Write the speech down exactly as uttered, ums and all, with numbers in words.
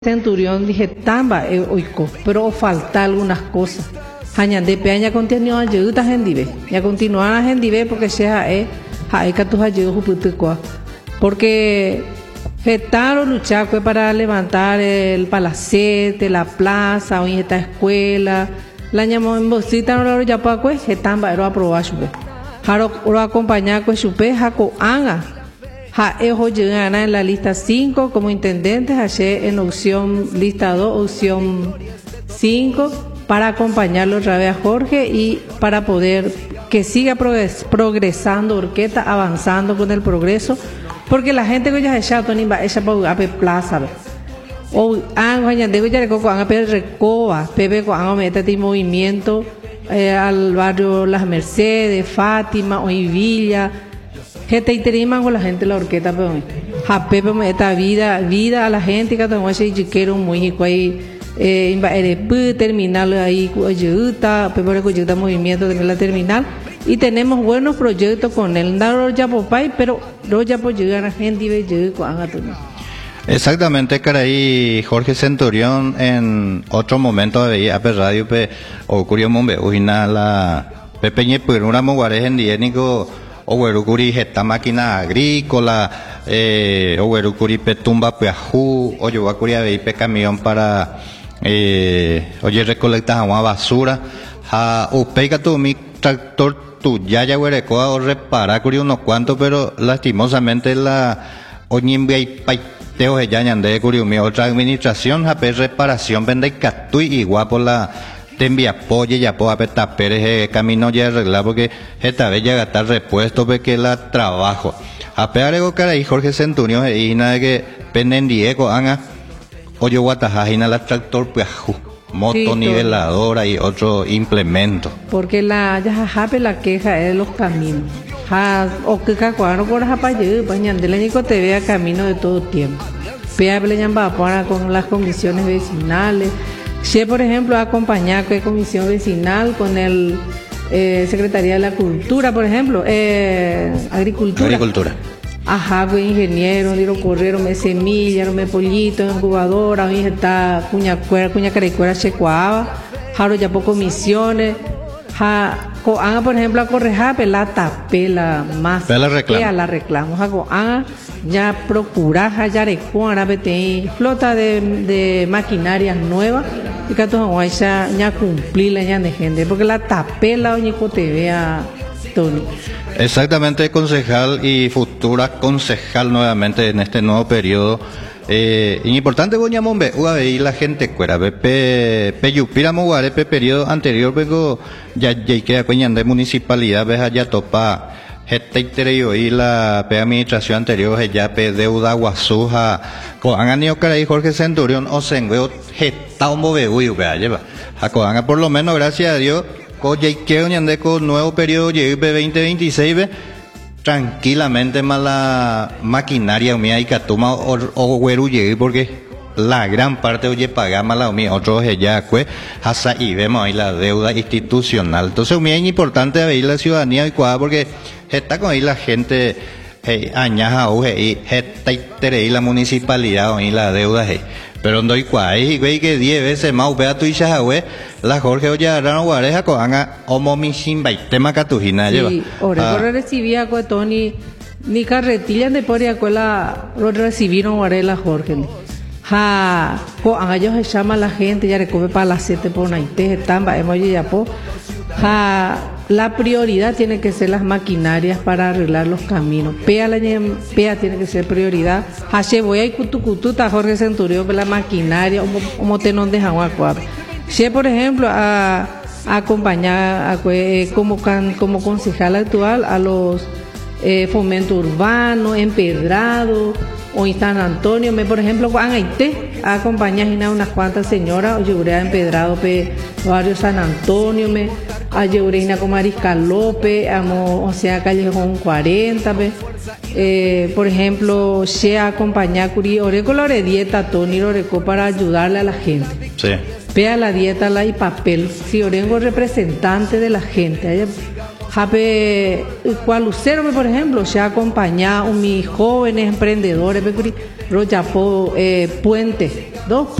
Centurión dije tamba e oiko, pero falta algunas cosas. Hañande peña continúa ayuda gendive, ya continúa la gendive porque sea e hay que tus ayudas juputucoa, porque gestar o luchar fue para levantar el palacete, la plaza, hoy esta escuela, la llamó en bolsita no lo ya pa pues getamba era aprobar chupe, jaro lo acompañar con chupe jaco anga. Ja, ejo llegan en la lista cinco como intendentes, ayer en opción lista dos, opción cinco, para acompañarlo otra vez a Jorge y para poder que siga progres, progresando Orqueta, avanzando con el progreso, porque la gente que ya se echado ni va esa para plaza, o han ya de ya recoco han a recoba, pepe con han meta de movimiento eh, al barrio Las Mercedes, Fátima, Oivilla. Gente interima con la gente de la Orqueta, pero jape esta vida, vida a la gente que tengo ese chiquero muy ahí, eh, terminal ahí, ayuda, pero que ayuda movimiento de la terminal y tenemos buenos proyectos con él. No ya popay, pero no ya por llegar a gente y ver con Antonio. Exactamente, caray, Jorge Centurión en otro momento de Ape Radio pe o curio mombe uina la pepeñe por una moguares en diénico Owerukuri esta máquina agrícola, eh, Owerukuri petumba peajú, Oyuakuri pe camión para eh, oye recolectar agua basura, ha upeica tu mi tractor tu ya ya huerecoa o repara curi unos cuantos, pero lastimosamente la oñimbe y paiteo de yañande curi mi otra administración ha pe reparación vende catui igual por la te envía apoyo y apoyo a petar Pérez camino ya arreglar porque esta vez ya gastar repuesto porque la trabajo a pegar ego cara y Jorge Centurión y nada que penden diego anga oye guatajajina la tractor pues moto sí, niveladora y otro implemento porque la ya jape la queja es de los caminos ja o que cacuano por japaye bañan de la nico te vea camino de todo tiempo pea bleñan va para con las comisiones vecinales. Si por ejemplo acompañar con la comisión vecinal con el eh, Secretaría de la Cultura, por ejemplo, eh, Agricultura. Agricultura. Ajá, pues ingeniero, dieron correro, me semilla, me pollito, incubadora, hoy está cuña cuera, cuña caricuera, checuaba, jaro ya por comisiones, ja, coanga por ejemplo a correja, la tapela más, la reclamo, la reclamo, ja, coanga ya procura, ya recuara, vete flota de, de maquinarias nuevas y que todo ya ya cumplir la ya de gente, porque la tapela hoy te vea Tony. Exactamente, concejal y futura concejal nuevamente en este nuevo periodo. Eh, importante Boñamombe, U A B I la gente cuera, pe peyupira moguare pe periodo anterior vengo ya ya queda cuñan de municipalidad ves allá topa este interior y la pe administración anterior ya pe deuda guasuja con anio cara y Jorge Centurión o sengueo gesta un bobeuyo vea lleva a por lo menos gracias a Dios con ya que ñande con nuevo periodo lleve veinte veintiséis ve tranquilamente más la maquinaria mía y que toma o o güero llegue porque la gran parte oye paga más la mía otros ya pues hasta y vemos ahí la deuda institucional entonces es muy importante ver la ciudadanía y cuadra porque está con ahí la gente hey, añaja oje y está y la municipalidad y la deuda hey. Pero no hay cuay, güey, que diez veces más vea tu hija, güey, la Jorge oye agarraron guareja con anga homo mi simba y tema catujina lleva. Sí, ahora por recibía con Tony ni carretilla de por la lo recibieron guarela Jorge. Ja, con anga yo se llama la gente ya recoge para las siete por naite tamba hemos ya po. Ja, la prioridad tiene que ser las maquinarias para arreglar los caminos. Pea la pea tiene que ser prioridad. Hache voy a ir cutucututa Jorge Centurión que la maquinaria como te no dejan agua. Si por ejemplo a, a acompañar a, como can, como concejal actual a los eh, fomento urbano, empedrado o en San Antonio, me por ejemplo a Haití a acompañar a unas cuantas señoras o yo a empedrado pe barrio San Antonio me a Yeurina con Mariscal López, amo, o sea, Callejón cuarenta, eh, por ejemplo, se acompaña Curi, Oreco la dieta, Tony Oreco para ayudarle a la gente. Sí. Vea la dieta, la y papel, si Orengo representante de la gente, Jape, cual lucero, por ejemplo, se ha acompañado a mis jóvenes emprendedores, Royapo, eh, Puente, dos